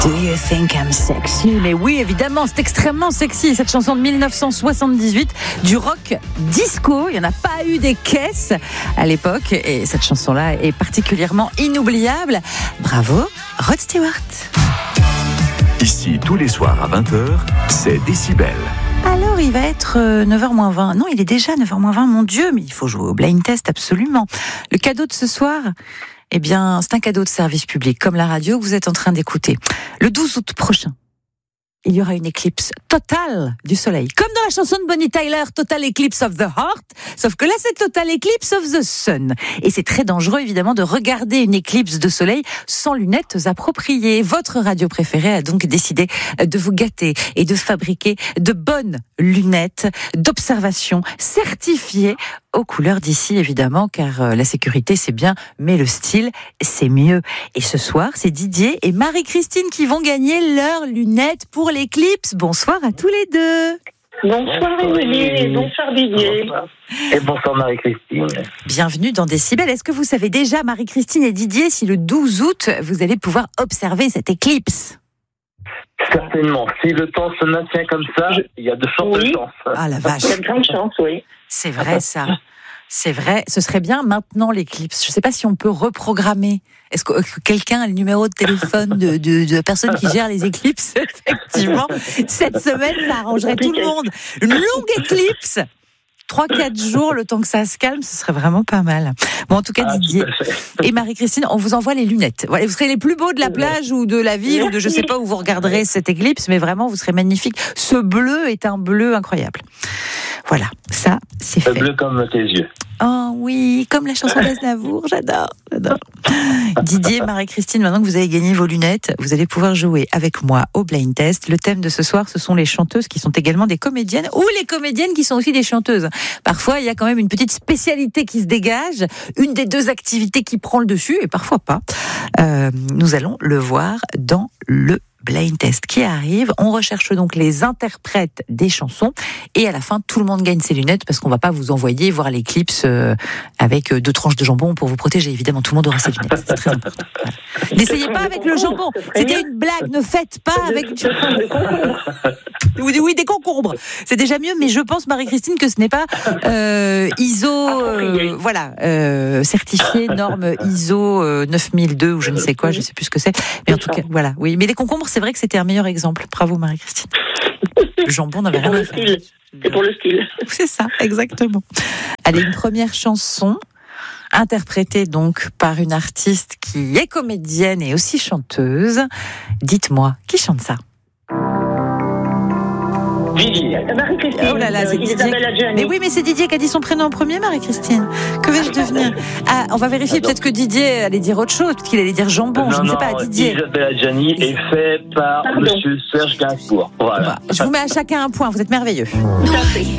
Do you think I'm sexy? Mais oui, évidemment, c'est extrêmement sexy, cette chanson de 1978, du rock disco. Il n'y en a pas eu des caisses à l'époque, et cette chanson-là est particulièrement inoubliable. Bravo, Rod Stewart. Ici, tous les soirs à 20h, c'est Décibel. Alors, il va être 9h-20. Non, il est déjà 9h-20, mon Dieu, mais il faut jouer au blind test, absolument. Le cadeau de ce soir, eh bien, c'est un cadeau de service public, comme la radio que vous êtes en train d'écouter. Le 12 août prochain, il y aura une éclipse totale du soleil. Comme dans la chanson de Bonnie Tyler, Total Eclipse of the Heart, sauf que là, c'est Total Eclipse of the Sun. Et c'est très dangereux, évidemment, de regarder une éclipse de soleil sans lunettes appropriées. Votre radio préférée a donc décidé de vous gâter et de fabriquer de bonnes lunettes d'observation certifiées aux couleurs d'ici, évidemment, car la sécurité, c'est bien, mais le style, c'est mieux. Et ce soir, c'est Didier et Marie-Christine qui vont gagner leurs lunettes pour l'éclipse. Bonsoir à tous les deux. Bonsoir Émilie et bonsoir Didier. Bonsoir. Et bonsoir Marie-Christine. Bienvenue dans Décibel. Est-ce que vous savez déjà, Marie-Christine et Didier, si le 12 août, vous allez pouvoir observer cette éclipse ? Certainement. Si le temps se maintient comme ça, il y a de fortes chances. Ah la vache. Il y a de grandes chances, oui. C'est vrai ça. C'est vrai. Ce serait bien maintenant l'éclipse. Je ne sais pas si on peut reprogrammer. Est-ce que quelqu'un a le numéro de téléphone de la personne qui gère les éclipses ? Effectivement, cette semaine, ça arrangerait tout le monde. Une longue éclipse. 3-4 jours, le temps que ça se calme, ce serait vraiment pas mal. Bon, en tout cas, Didier et Marie-Christine, on vous envoie les lunettes. Voilà, vous serez les plus beaux de la plage ou de la ville ou de je sais pas où vous regarderez cette éclipse, mais vraiment, vous serez magnifiques. Ce bleu est un bleu incroyable. Voilà, ça, c'est fait. Bleu comme tes yeux. Oh oui, comme la chanson d'Aznavour, j'adore. Didier, Marie-Christine, maintenant que vous avez gagné vos lunettes, vous allez pouvoir jouer avec moi au blind test. Le thème de ce soir, ce sont les chanteuses qui sont également des comédiennes ou les comédiennes qui sont aussi des chanteuses. Parfois, il y a quand même une petite spécialité qui se dégage, une des deux activités qui prend le dessus, et parfois pas. Nous allons le voir dans le blind test qui arrive. On recherche donc les interprètes des chansons et à la fin, tout le monde gagne ses lunettes parce qu'on va pas vous envoyer voir l'éclicse avec 2 tranches de jambon pour vous protéger. Évidemment, tout le monde aura ses lunettes. C'est très important. Voilà. N'essayez pas avec le jambon. C'était une blague. Ne faites pas avec oui, des concombres. C'est déjà mieux, mais je pense, Marie-Christine, que ce n'est pas ISO, certifié, norme ISO 9002 ou je ne sais quoi, je sais plus ce que c'est. Mais en tout cas, voilà. Oui, mais les concombres, c'est vrai que c'était un meilleur exemple. Bravo, Marie-Christine. Le jambon n'avait rien à faire. C'est pour le style. C'est ça, exactement. Allez, une première chanson interprétée donc par une artiste qui est comédienne et aussi chanteuse. Dites-moi, qui chante ça ? Didier. Marie-Christine. Oh là là, c'est Didier. Isabelle Adjani. Mais oui, mais c'est Didier qui a dit son prénom en premier, Marie-Christine. Que vais-je devenir ? Ah, on va vérifier. Peut-être que Didier allait dire autre chose. Peut-être qu'il allait dire jambon. Je ne sais pas, Didier. Isabelle Adjani est fait par Monsieur Serge Gainsbourg. Voilà. Je vous mets à chacun un point. Vous êtes merveilleux. Tout à fait.